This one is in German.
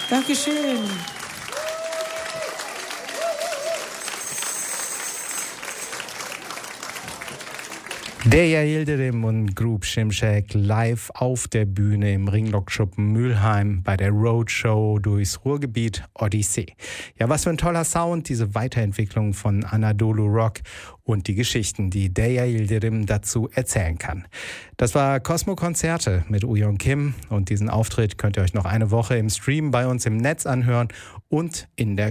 Dankeschön. Deja Yildirim und Group Şimşek live auf der Bühne im Ringlockschuppen Mülheim bei der Roadshow durchs Ruhrgebiet Odyssee. Ja, was für ein toller Sound, diese Weiterentwicklung von Anadolu Rock und die Geschichten, die Deja Yildirim dazu erzählen kann. Das war Cosmo Konzerte mit Uyon Kim und diesen Auftritt könnt ihr euch noch eine Woche im Stream bei uns im Netz anhören und in der